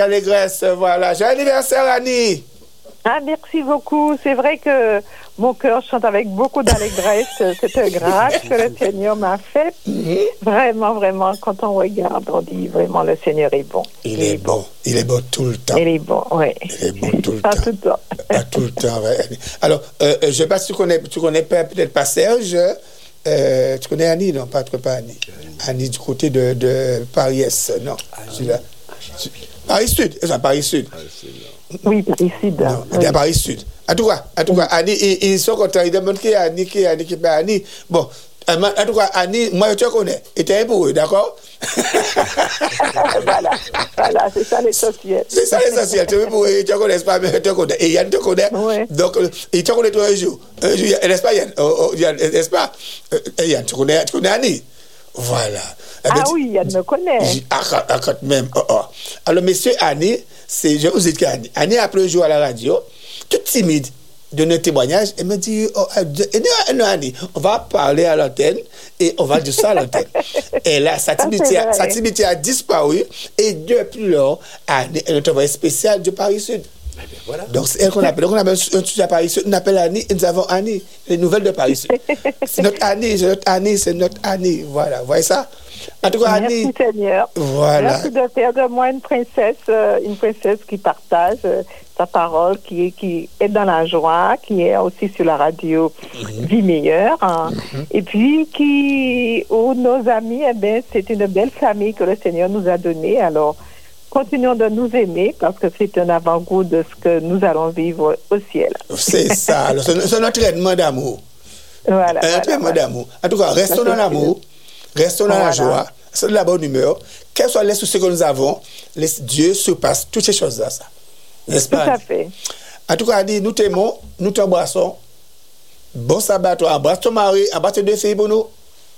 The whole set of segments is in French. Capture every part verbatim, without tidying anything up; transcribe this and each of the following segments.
Allégresse, voilà. Joyeux anniversaire, Annie. Ah, merci beaucoup. C'est vrai que mon cœur chante avec beaucoup d'allégresse. C'est un grâce que le Seigneur m'a fait. Mm-hmm. Vraiment, vraiment, quand on regarde, on dit vraiment le Seigneur est bon. Il, Il est, est bon. bon. Il est bon tout le temps. Il est bon, oui. Il est bon tout le Pas temps. Tout le temps. Pas tout le temps, ouais. Alors, euh, je ne sais pas si tu connais, tu connais peut-être pas Serge. Euh, tu connais Annie, non? Pas, pas Annie. Annie du côté de, de Paris-Est, non. Là. Paris-Sud, c'est ça, Paris-Sud. Oui, Paris-Sud. Non, oui. À Paris-Sud. En tout cas, en tout cas, Annie, ils, ils sont contents. Ils demandent qui est Annie, qui est Annie, qui est pas Annie. Bon, en tout cas, Annie, moi, je te connais. Et t'es un pour eux, d'accord? Voilà, voilà, c'est ça l'essentiel. C'est ça l'essentiel. Tu pour eux, ils te connaissent pas, mais ils te connaissent. Et Yann te connaît. Oui. Donc, ils te connaissent toi un jour. Un jour, n'est-ce pas, Yann? Oh, oh, Yann, n'est-ce pas? Yann, tu connais, tu connais Annie? Voilà. Ah oui, Yann me connaît. Ah, quand même. Oh, oh. Alors, monsieur Annie, c'est, je vous ai dit qu'Annie, Annie a appelé un jour à la radio, toute timide, donner un témoignage, et me dit, oh, non, Annie, on va parler à l'antenne, et on va dire ça à l'antenne. Et là, sa timidité, a, sa timidité a disparu, et depuis lors, Annie est notre envoyée spéciale de Paris-Sud. Voilà. Donc, c'est elle qu'on appelle. Donc, on appelle un studio à Paris-Sud, on appelle Annie, et nous avons Annie, les nouvelles de Paris-Sud. C'est notre Annie, c'est notre Annie, c'est notre Annie. Voilà, vous voyez ça? En tout cas, Annie. Merci Seigneur. Voilà. Merci de faire de moi une princesse, euh, une princesse qui partage euh, sa parole, qui est, qui est dans la joie, qui est aussi sur la radio mm-hmm. Vie Meilleure. Hein, mm-hmm. Et puis, qui, où nos amis, eh ben, c'est une belle famille que le Seigneur nous a donnée. Alors, continuons de nous aimer parce que c'est un avant-goût de ce que nous allons vivre au ciel. C'est ça. Alors, c'est, c'est notre traitement d'amour. Voilà. Un voilà, traitement voilà. d'amour. En tout cas, restons dans l'amour, restons dans voilà. la joie, restons dans la bonne humeur. Quels soient les soucis que nous avons, les, Dieu surpasse toutes ces choses-là. Ça. N'est-ce pas? Tout à fait. En tout cas, Annie, nous t'aimons, nous t'embrassons. Bon sabbat à toi. Embrasse ton mari, embrasse tes deux filles pour nous.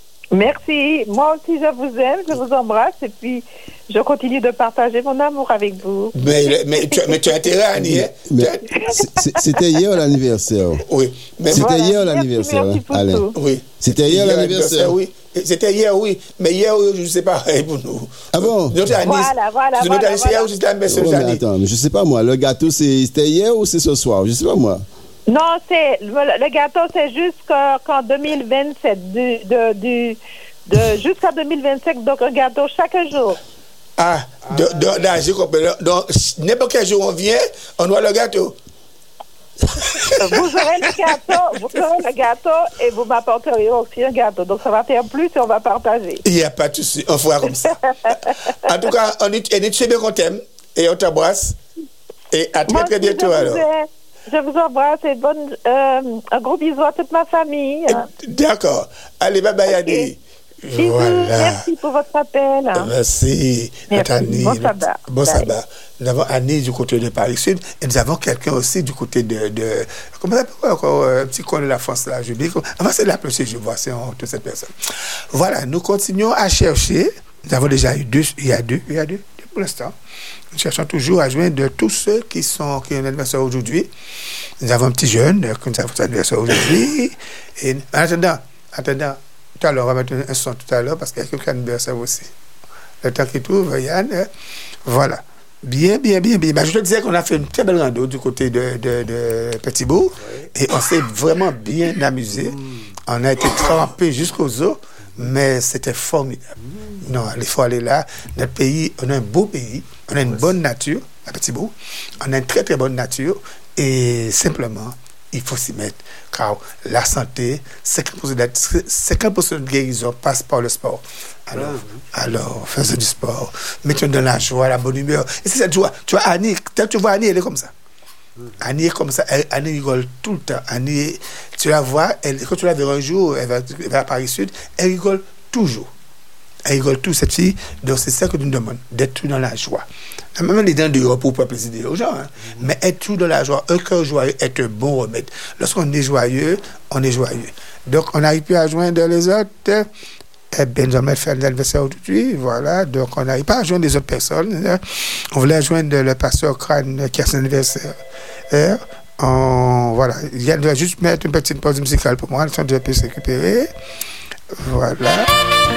Merci. Moi aussi, je vous aime, je vous embrasse et puis je continue de partager mon amour avec vous. Mais, mais, tu, mais tu as intérêt, Annie. Hein? Mais, c'était hier l'anniversaire. Oui. Mais c'était voilà, hier l'anniversaire. Merci, merci Alain. Oui. C'était hier, hier l'anniversaire. Oui. C'était hier, oui. Mais hier, je ne sais pas pour nous. Ah bon? Notre Annie, voilà, voilà. C'est notre Annie, c'est hier ou c'était l'anniversaire de Annie? Attends, mais je ne sais pas moi. Le gâteau, c'est, c'était hier ou c'est ce soir? Je ne sais pas moi. Non, c'est le, le gâteau, c'est jusqu'en deux mille vingt-sept, du, de, du, de, jusqu'à deux mille vingt-cinq, donc un gâteau chaque jour. Ah, ah. De, de, de, j'ai compris. Donc, n'importe quel jour on vient, on voit le gâteau. Vous aurez le gâteau, vous aurez le gâteau et vous m'apporterez aussi un gâteau. Donc ça va faire plus et on va partager. Il n'y a pas de souci, on fera comme ça. En tout cas, on est, on est très bien qu'on t'aime et on t'embrasse. Et à très, Moi, très bientôt alors. Je vous embrasse et bonne, euh, un gros bisou à toute ma famille. D'accord. Allez, bye bye, Annie. Okay. Bisous, voilà. Merci pour votre appel. Merci. Merci. Annie. Bon sabbat. Bon sabbat. Nous avons Annie du côté de Paris-Sud et nous avons quelqu'un aussi du côté de... de comment ça s'appelle encore un petit coin de la France, là, j'oublie. Avant, c'est l'appeler, je vois, c'est toute cette personne. Voilà, nous continuons à chercher. Nous avons déjà eu deux, il y a deux, il y a deux, deux pour l'instant. Nous cherchons toujours à joindre de tous ceux qui sont qui ont un anniversaire aujourd'hui. Nous avons un petit jeune qui a un anniversaire aujourd'hui. Et en attendant, attendant, tout à l'heure, on va mettre un son tout à l'heure parce qu'il y a quelqu'un qui a un anniversaire aussi. Le temps qu'il trouve, Yann, euh, voilà. Bien, bien, bien, bien. Ben, je te disais qu'on a fait une très belle rando du côté de, de, de Petit-Bourg et on s'est vraiment bien amusé. On a été trempés jusqu'aux os, mais c'était formidable. Non, il faut aller là. Notre pays, on a un beau pays, on a une bonne nature à Petit-Bourg, on a une très, très bonne nature et simplement, il faut s'y mettre, car la santé, cinquante pour cent de guérison passe par le sport. Alors, alors faisons du sport, mettons dans la joie, la bonne humeur. Et c'est ça, tu vois, tu vois Annie, quand tu vois Annie, elle est comme ça. Annie est comme ça, elle, Annie rigole tout le temps. Annie, tu la vois, elle, quand tu la verras un jour, elle va, elle va à Paris-Sud, elle rigole toujours. Elle rigole tout, cette fille. Donc, c'est ça que nous demandons, d'être tout dans la joie. Même les dents de repos pour plaisir aux gens, hein. Mm-hmm. Mais être tout dans la joie, un cœur joyeux est un bon remède. Lorsqu'on est joyeux, on est joyeux. Donc, on n'arrive plus à joindre les autres. Eh bien, nous allons faire l'anniversaire aujourd'hui, voilà. Donc, on n'arrive pas à joindre les autres personnes. On voulait joindre le pasteur Crane qui a son anniversaire. Et on, voilà. Il doit juste mettre une petite pause musicale pour moi, le temps de se récupérer. Voilà.